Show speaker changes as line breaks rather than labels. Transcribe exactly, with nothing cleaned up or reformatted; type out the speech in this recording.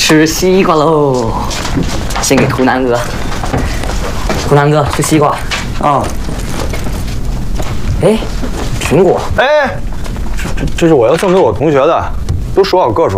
吃西瓜喽！献给图南哥。图南哥，吃西瓜。
啊。
哎，苹果。
哎，这这这是我要送给我同学的，都说好个数。